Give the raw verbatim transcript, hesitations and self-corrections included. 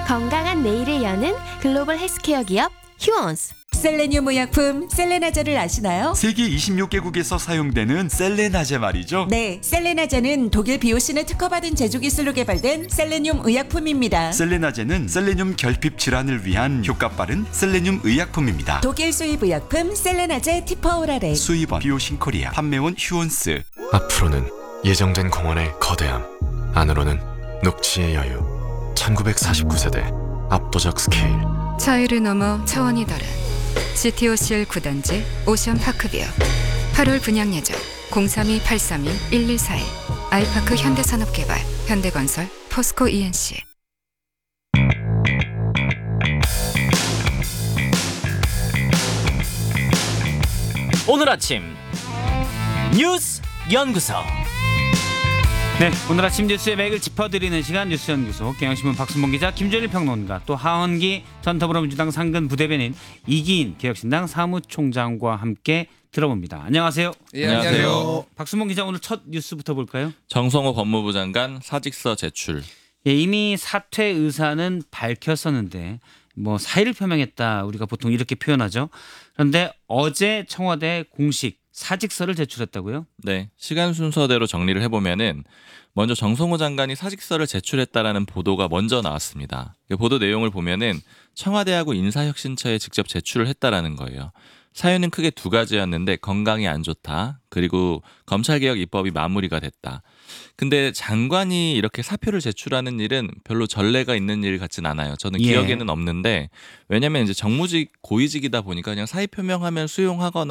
건강한 내일을 여는 글로벌 헬스케어 기업 휴원스. 셀레늄 의약품 셀레나제를 아시나요? 세계 이십육 개국에서 사용되는 셀레나제 말이죠. 네, 셀레나제는 독일 비오신을 특허받은 제조 기술로 개발된 셀레늄 의약품입니다. 셀레나제는 셀레늄 결핍 질환을 위한 효과 빠른 셀레늄 의약품입니다. 독일 수입 의약품 셀레나제 티퍼오라레. 수입원 비오신 코리아, 판매원 휴원스. 앞으로는 예정된 공원의 거대함, 안으로는 녹지의 여유. 천구백사십구 세대 압도적 스케일. 차이를 넘어 차원이 다른 지티오씨엘 구 단지 오션파크뷰. 팔월 분양 예정 공삼이 팔삼이 일일사일. 아이파크 현대산업개발, 현대건설, 포스코 이엔씨. 오늘 아침 뉴스 연구소. 네, 오늘 아침 뉴스의 맥을 짚어드리는 시간 뉴스 연구소. 경향신문 박순봉 기자, 김준일 평론가, 또 하헌기 전 더불어민주당 상근 부대변인, 이기인 개혁신당 사무총장과 함께 들어봅니다. 안녕하세요. 예, 안녕하세요. 박순봉 기자, 오늘 첫 뉴스부터 볼까요? 정성호 법무부 장관 사직서 제출. 예, 이미 사퇴 의사는 밝혔었는데 뭐 사의를 표명했다, 우리가 보통 이렇게 표현하죠. 그런데 어제 청와대 공식 사직서를 제출했다고요? 네, 시간 순서대로 정리를 해보면은 먼저 정성호 장관이 사직서를 제출했다라는 보도가 먼저 나왔습니다. 보도 내용을 보면은 청와대하고 인사혁신처에 직접 제출을 했다라는 거예요. 사유는 크게 두 가지였는데 건강이 안 좋다, 그리고 검찰개혁 입법이 마무리가 됐다. 근데 장관이 이렇게 사표를 제출하는 일은 별로 전례가 있는 일 같진 않아요. 저는 예. 기억에는 없는데, 왜냐면 이제 정무직 고위직이다 보니까 그냥 사의 표명하면 수용하거나